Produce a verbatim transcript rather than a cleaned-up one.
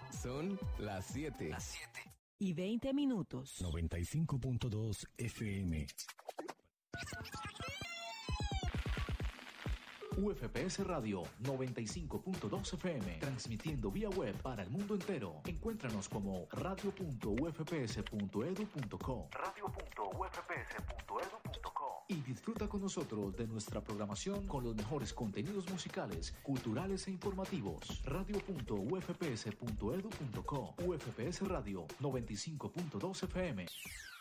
Son las siete. Las siete. Y veinte minutos. noventa y cinco punto dos F M. U F P S Radio noventa y cinco punto dos F M, transmitiendo vía web para el mundo entero. Encuéntranos como radio punto u f p s punto e d u punto co, radio punto u f p s punto e d u punto co, y disfruta con nosotros de nuestra programación con los mejores contenidos musicales, culturales e informativos. radio punto u f p s punto e d u punto co. U F P S Radio noventa y cinco punto dos F M.